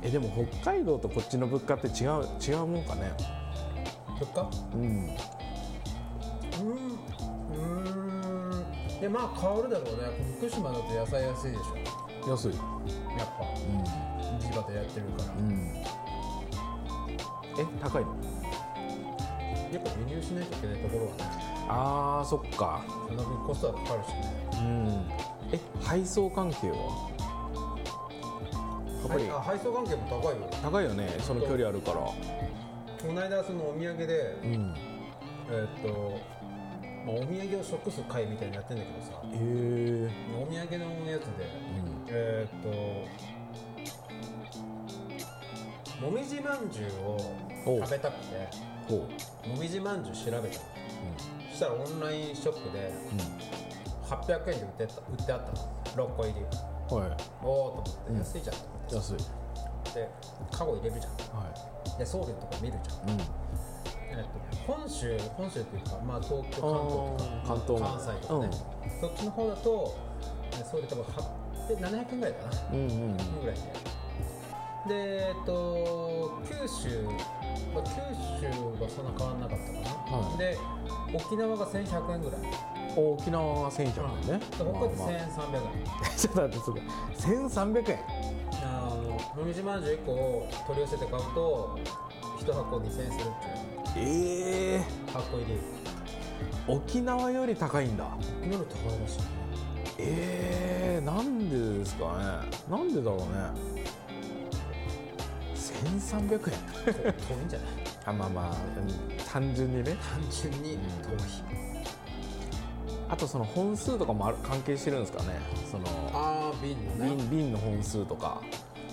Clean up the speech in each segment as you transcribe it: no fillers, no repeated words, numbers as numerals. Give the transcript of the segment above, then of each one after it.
でも北海道とこっちの物価って違うもんかね。 物価？いやまあ変わるだろうね。福島だと野菜安いでしょ。 安い。 やっぱ、市場でやってるから。 高いの？ やっぱ輸入しないといけないところはね。 あーそっか。 その分コストはかかるしね。 配送関係はやっぱり、 配送関係も高いよ。 高いよね、その距離あるから。 この間そのお土産で、お土産を食す会みたいにやってんだけどさ、お土産のやつで、もみじまんじゅうを食べたくてもみじまんじゅう調べたの、そしたらオンラインショップで800円で売ってあったの、6個入り。おーと思って、安いじゃんと思って、 安いでカゴ入れるじゃん、で送料とか見るじゃん、本州っていうか、まあ、東京、関西とかね、そっちの方だと送料多分700円ぐらいかな、ぐらいで、九州はそんな変わんなかったかな、で沖縄が1100円ぐらい。 沖縄が1100円ね。 北海道1300円。 ちょっと待って、1300円。 もみじまんじゅう1個を取り寄せて買うと1箱2000円するっていう。8個入り。 沖縄より高いんだ。 沖縄より高いらしい。 なんでですかね。なんでだろうね。1300円。 遠いんじゃない？ まあ、単純にね。 遠い。 あとその本数とかも関係してるんですかね。その瓶のね。 瓶の本数とか。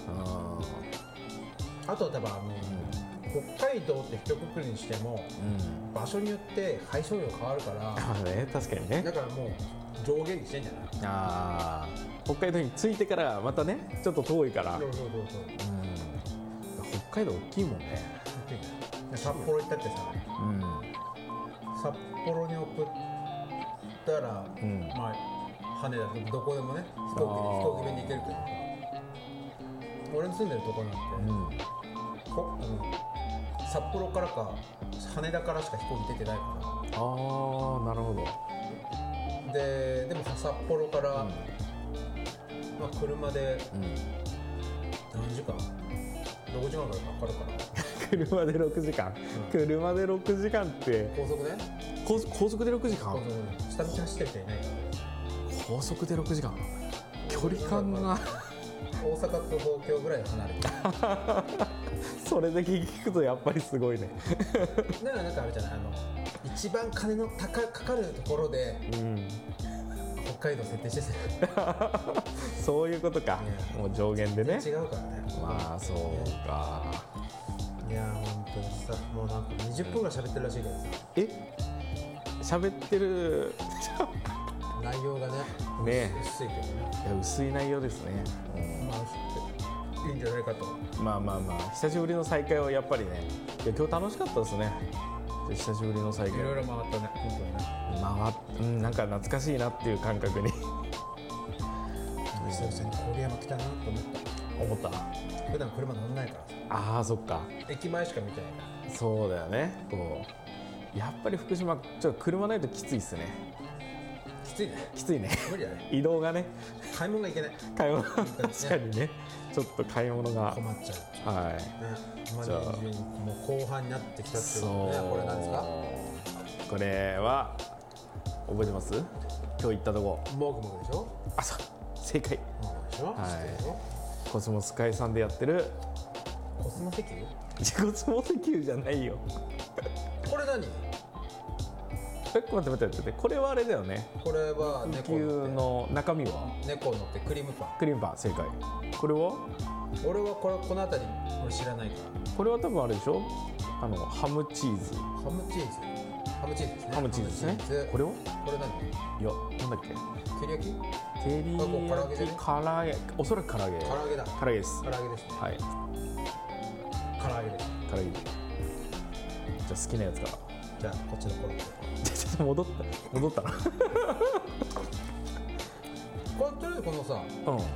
あとは多分北海道って一括りにしても、場所によって配送料変わるから。 確かにね。 だからもう上限にしてんじゃない？ 北海道に着いてからまたね、ちょっと遠いから。 そう。 北海道大きいもんね。 札幌行ったってさ、札幌に送ったら、まあ羽田でどこでもね、飛行機便で行けるけどさ、俺の住んでるとこなんて、札幌からか羽田からしか飛行機出てないから。 なるほど。 でも札幌から、車で何時間？6時間ぐらいかかるから車で6時間、車で6時間って高速ね。 高速で6時間、 下道走ってる人いないよ。 高速で6時間、距離感が大阪と東京ぐらい離れてるそれだけ聞くとやっぱりすごいねだからなんかあるじゃない、一番金のかかるところで、北海道設定してそういうことか、もう上限でね。 違うからね。 まあそうか。 いや本当にさ、もうなんか20分ぐらい喋ってるらしいけどさ。 喋ってる内容がね薄いけどね。 いや薄い内容ですね。 いいんじゃないかと。 まあ久しぶりの再会はやっぱりね。いや今日楽しかったですね。久しぶりの再会。 いろいろ回ったね、本当にね。 なんか懐かしいなっていう感覚に久々に郡山来たなと思った。普段車乗んないからさ。 そっか。 駅前しか見てないから。 そうだよね。やっぱり福島ちょっと車ないときついっすね。きついね。 無理だね。 移動がね。 買い物がいけない。 買い物確かにね。ちょっと買い物が困っちゃう。 はい。 じゃあもう後半になってきたっていうことね。これなんですか？ これは覚えてます？今日行ったとこ。 もぐもぐでしょ？ そう。正解。 でしょ？ コスモスカイさんでやってる。 コスモ石油？ コスモ石油じゃないよ。 これ何？ 待ってこれはあれだよね。 これは猫の中身は猫乗ってクリームパン正解。これは俺はこの辺り俺知らないから。 これは多分あれでしょ、ハムチーズですね。 ハムチーズですね。 これは何？ いや、なんだっけ、 照り焼き？ 照り焼き、唐揚げ、おそらく唐揚げ。 唐揚げだ。 唐揚げです。 唐揚げですね。 はい、 唐揚げです。 唐揚げ。じゃあ好きなやつから。 じゃあこっちのコロッケ。 ちょっと戻ったなこれとりあえずこのさ、